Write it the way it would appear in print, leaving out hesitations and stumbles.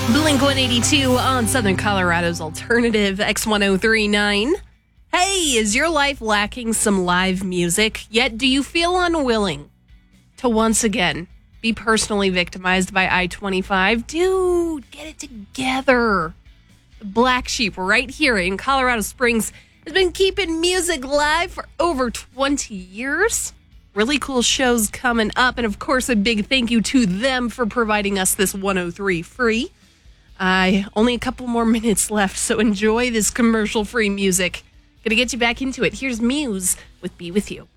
Blink 182 on Southern Colorado's alternative X1039. Hey, is your life lacking some live music? Yet do you feel unwilling to once again be personally victimized by I-25? Dude, get it together. Black Sheep right here in Colorado Springs has been keeping music live for over 20 years. Really cool shows coming up. And of course, a big thank you to them for providing us this 103 free. Only a couple more minutes left, so enjoy this commercial-free music. Gonna get you back into it. Here's Muse with Be With You.